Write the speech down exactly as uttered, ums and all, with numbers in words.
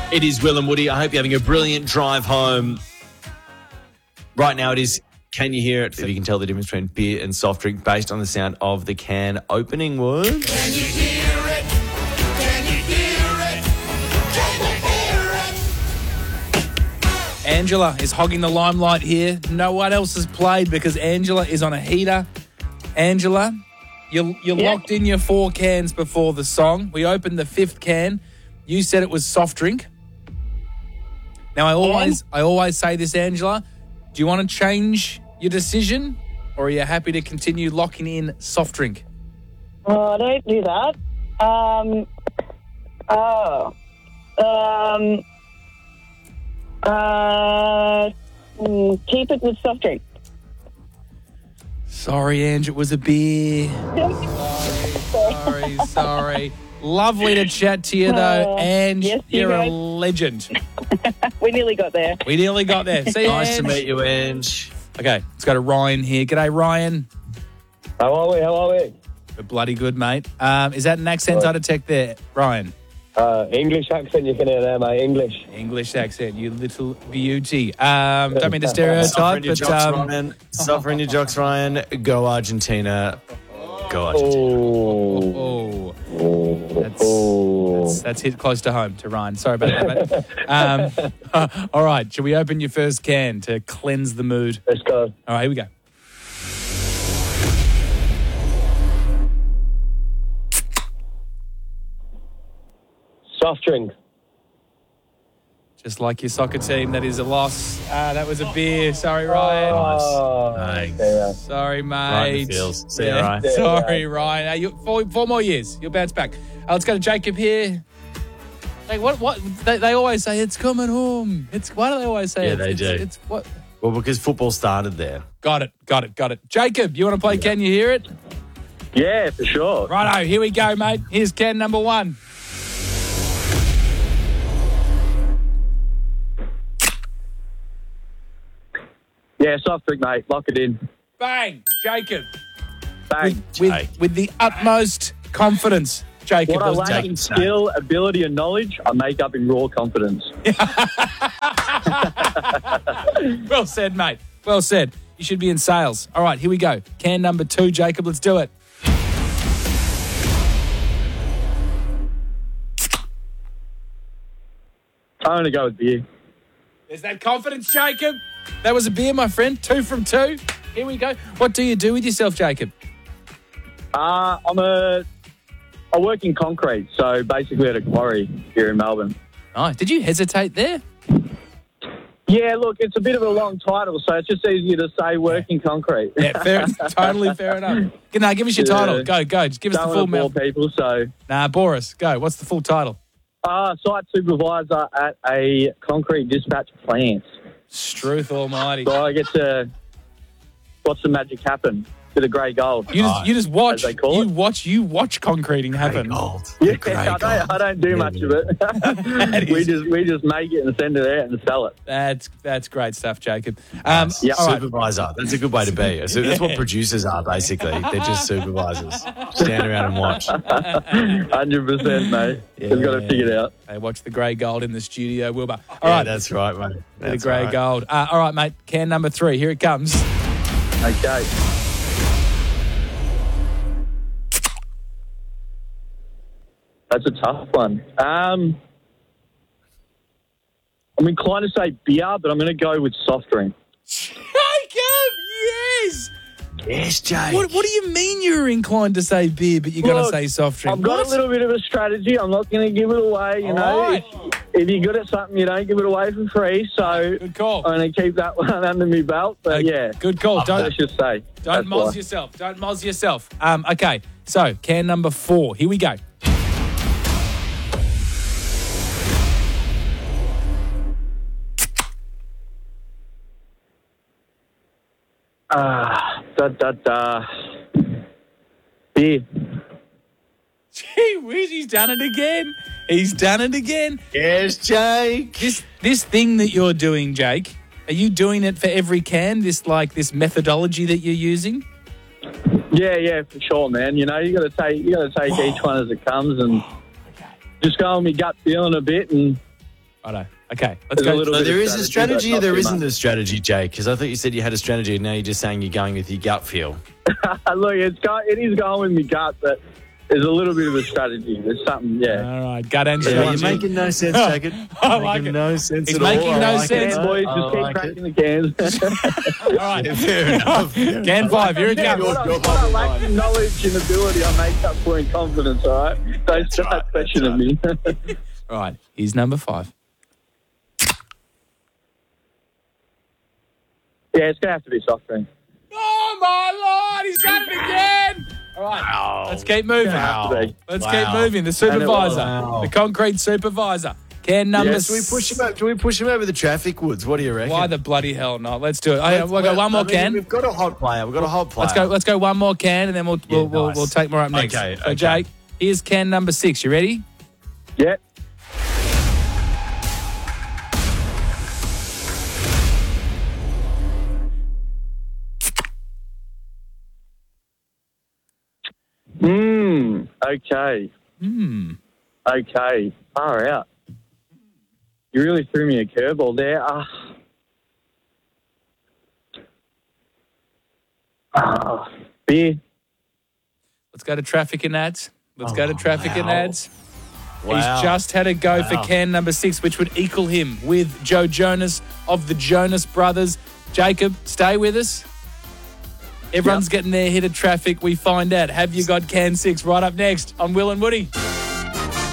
It is Will and Woody. I hope you're having a brilliant drive home. Right now it is Can You Hear It? If you can tell the difference between beer and soft drink based on the sound of the can opening words. Can you hear it? Can you hear it? Can you hear it? Angela is hogging the limelight here. No one else has played because Angela is on a heater. Angela, you you Yeah. locked in your four cans before the song. We opened the fifth can. You said it was soft drink. Now I always I always say this, Angela. Do you want to change your decision, or are you happy to continue locking in soft drink? Oh, don't do that. Um, oh. Um, uh, mm, keep it with soft drink. Sorry, Ange, it was a beer. Sorry, sorry. Lovely to chat to you, though. Oh, Ange, yes, you you're a guys. legend. We nearly got there. We nearly got there. See you, Nice to Ange. meet you, Ange. Okay, let's go to Ryan here. G'day, Ryan. How are we? How are we? We're bloody good, mate. Um, is that an accent out of tech there, Ryan? Uh, English accent you can hear there, mate. English. English accent, you little beauty. Um, don't mean to stereotype, Suffering your but jocks, um, Ryan. Suffering your jocks, Ryan. Go Argentina. Go Argentina. Oh. oh, that's, that's that's hit close to home to Ryan. Sorry about that, mate. Um, all right, shall we open your first can to cleanse the mood? Let's go. All right, here we go. Soft drink. Just like your soccer team, that is a loss. Ah, that was a beer. Sorry, Ryan. Oh, Thanks. yeah. Sorry, Right in mate. the feels. See you, Yeah. Ryan. Sorry, Ryan. Uh, you, four, four more years. You'll bounce back. Uh, let's go to Jacob here. Like what? What? They, they always say it's coming home. It's why do they always say Yeah, it? they it's, do. It's what? Well, because football started there. Got it. Got it. Got it. Jacob, you want to play? Can you hear it? Yeah, for sure. Righto. Here we go, mate. Here's can number one. Yeah, soft drink, mate. Lock it in. Bang, Jacob. Bang. With Jake. with the utmost confidence, Jacob. What I That was lack Jacob. in skill, ability, and knowledge, I make up in raw confidence. Well said, mate. Well said. You should be in sales. All right, here we go. Can number two, Jacob. Let's do it. I'm going to go with beer. There's that confidence, Jacob. That was a beer, my friend. Two from two. Here we go. What do you do with yourself, Jacob? Uh, I'm a... I work in concrete, so basically at a quarry here in Melbourne. Right. Did you hesitate there? Yeah, look, it's a bit of a long title, so it's just easier to say work in concrete. Yeah, fair. Totally fair enough. Now, give us your Yeah. title. Go, go. Just give us Don't the full want to bore mouth. people, so... Nah, Boris, go. What's the full title? Uh, site supervisor at a concrete dispatch plant. Struth almighty. So I get to watch the magic happen to the grey gold. You just, you just watch. As they call You it. watch. You watch concreting happen. Gold. Yeah, Grey I don't, gold. I don't do much of it. we is- just we just make it and send it out and sell it. That's that's great stuff, Jacob. Um, Yeah. all right. Supervisor. That's a good way to be. So that's what producers are, basically. They're just supervisors. Stand around and watch. Hundred percent, mate. We've got to figure it out. They watch the grey gold in the studio, Wilbur. All Yeah, right, that's right, mate. the That's grey right. gold. Uh, all right, mate. Can number three. Here it comes. Okay. That's a tough one. Um, I'm inclined to say beer, but I'm going to go with soft drink. Jacob, yes. Yes, Jake. What, what do you mean you're inclined to say beer, but you're going to Look, say soft drink? I've got What? a little bit of a strategy. I'm not going to give it away. You All know, right. if, if you're good at something, you don't give it away for free. So Good call. I'm going to keep that one under my belt. But Okay, yeah, Good call. Don't let's just say. don't That's moz why. yourself. Don't moz yourself. Um, okay, so can number four. Here we go. Ah, da da da. Beer. Gee whiz, he's done it again. He's done it again. Yes, Jake. This this thing that you're doing, Jake, are you doing it for every can? This like this methodology that you're using? Yeah, yeah, for sure, man. You know, you got to take you got to take each one as it comes and just go on my gut feeling a bit and Righto. Okay, let's There's a go. little So bit there of is a strategy, strategy but or there not too isn't much. a strategy, Jake? Because I thought you said you had a strategy and now you're just saying you're going with your gut feel. Look, it's go, it is going with me gut, but there's a little bit of a strategy. There's something, yeah. All right, gut answer. Yeah, one, you're two. making no sense, Jacob. I like making it. no sense He's at making all. I no like sense. it. Cans, boys, I just keep like cracking it. the cans. All right. Yeah, fair enough. Can five, you're a Yeah, gut. what, I, what I lack in knowledge and ability, I make up for in confidence, all right? Don't start right, questioning me. All right, here's number five. Yeah, it's going to have to be soft drink. Oh, my Lord, he's done it again. All right, Wow. let's keep moving. Wow. Let's Wow. keep moving. The supervisor, Wow. the concrete supervisor. Can number Yes, Should we push him over? Can we push him over the traffic, Woods? What do you reckon? Why the bloody hell not? Let's do it. Oh, we'll go one more I mean, can. We've got a hot player. We've got a hot player. Let's go. Let's go one more can, and then we'll we'll, Yeah, we'll, nice. we'll take more up next. Okay, So, okay. Jake, here's can number six. You ready? Yep. Hmm. Okay. Hmm. Okay. Far out. You really threw me a curveball there. Ah. Ah. Beer. Let's go to traffic and ads. Let's go to traffic and wow. ads. Wow. He's just had a go for Wow. can number six, which would equal him with Joe Jonas of the Jonas Brothers. Jacob, stay with us. Everyone's getting their hit of traffic. We find out. Have you got can six right up next on Will and Woody?